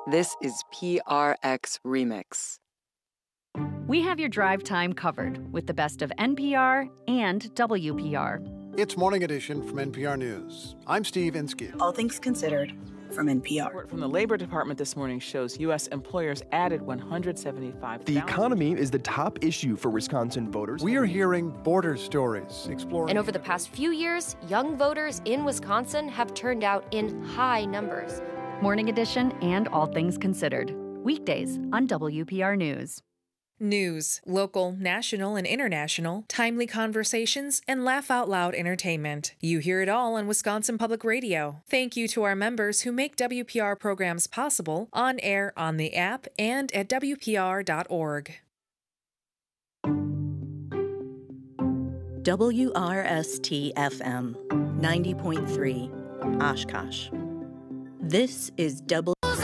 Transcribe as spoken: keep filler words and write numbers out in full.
This is P R X Remix. We have your drive time covered with the best of N P R and W P R. It's Morning Edition from N P R News. I'm Steve Inskeep. All things considered from N P R. Report from the Labor Department this morning shows U S employers added one hundred seventy-five thousand. The economy is the top issue for Wisconsin voters. We are hearing border stories, exploring... And over the past few years, young voters in Wisconsin have turned out in high numbers. Morning Edition and All Things Considered. Weekdays on W P R News. News, local, national, and international, timely conversations, and laugh-out-loud entertainment. You hear it all on Wisconsin Public Radio. Thank you to our members who make W P R programs possible, on air, on the app, and at W P R dot org. W R S T F M ninety point three, Oshkosh. This is double.